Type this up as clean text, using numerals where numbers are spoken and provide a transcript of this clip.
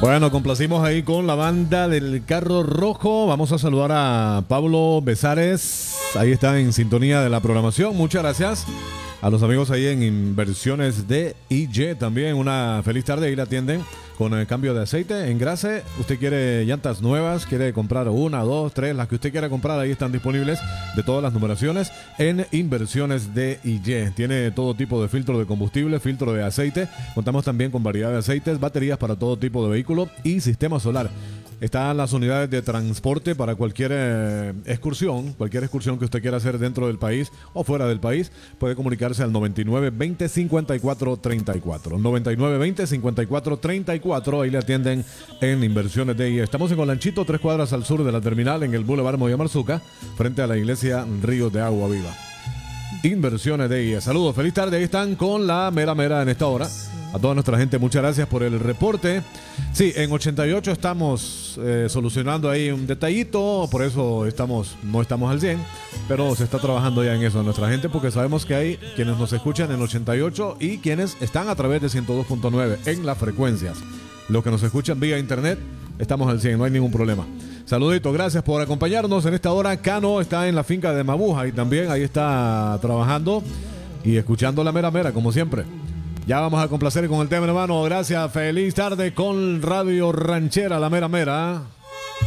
Bueno, complacimos ahí con la banda del Carro Rojo. Vamos a saludar a Pablo Besares. Ahí está en sintonía de la programación. Muchas gracias a los amigos ahí en Inversiones de DIY. También una feliz tarde. Ahí la atienden con el cambio de aceite, engrase. Usted quiere llantas nuevas, quiere comprar una, dos, tres, las que usted quiera comprar, ahí están disponibles de todas las numeraciones en Inversiones de DIY. Tiene todo tipo de filtro de combustible, filtro de aceite. Contamos también con variedad de aceites, baterías para todo tipo de vehículo y sistema solar. Están las unidades de transporte para cualquier excursión que usted quiera hacer dentro del país o fuera del país. Puede comunicarse al 99 20 54 34. 99 20 54 34. Ahí le atienden en Inversiones de DIY. Estamos en Olanchito, 3 cuadras al sur de la terminal, en el Boulevard Moyamarzuca, frente a la iglesia Ríos de Agua Viva. Inversiones de DIY. Saludos, feliz tarde. Ahí están con la mera mera en esta hora. A toda nuestra gente, muchas gracias por el reporte. Sí, en 88 estamos solucionando ahí un detallito, por eso no estamos al 100, pero se está trabajando ya en eso nuestra gente, porque sabemos que hay quienes nos escuchan en 88 y quienes están a través de 102.9 en las frecuencias. Los que nos escuchan vía internet, estamos al 100, no hay ningún problema. Saludito, gracias por acompañarnos en esta hora. Cano está en la finca de Mabuja y también ahí está trabajando y escuchando la mera mera, como siempre. Ya vamos a complacer con el tema, hermano. Gracias. Feliz tarde con Radio Ranchera, la mera mera.